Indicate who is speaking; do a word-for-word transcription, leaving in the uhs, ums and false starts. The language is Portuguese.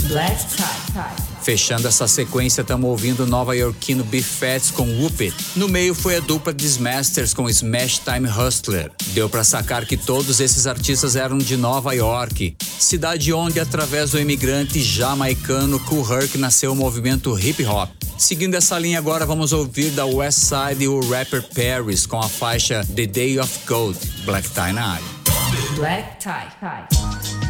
Speaker 1: Black Tie, Tie.
Speaker 2: Fechando essa sequência, estamos ouvindo o nova-iorquino B-Fats com Whoop It. No meio foi a dupla Dismasters com Smash Time Hustler. Deu pra sacar que todos esses artistas eram de Nova York, cidade onde, através do imigrante jamaicano Kool Herc, nasceu o movimento hip-hop. Seguindo essa linha agora, vamos ouvir da West Side o rapper Paris com a faixa The Day of Gold, Black Tie na área.
Speaker 1: Black Tie, Tie.